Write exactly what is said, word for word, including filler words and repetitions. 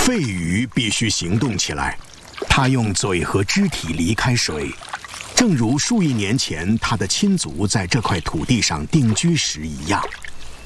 肺鱼必须行动起来，它用嘴和肢体离开水，正如数亿年前它的亲族在这块土地上定居时一样。